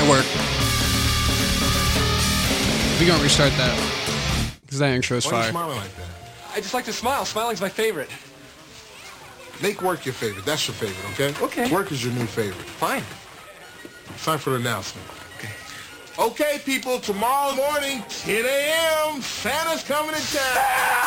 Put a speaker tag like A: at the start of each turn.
A: work. We gonna restart that because that intro is
B: Why are you
A: fire.
B: smiling like that?
C: I just like to smile. Smiling's my favorite.
B: Make work your favorite. That's your favorite, okay?
C: Okay.
B: Work is your new favorite.
C: Fine.
B: It's time for the announcement.
C: Okay.
B: Okay, people, tomorrow morning, 10 a.m., Santa's coming to town.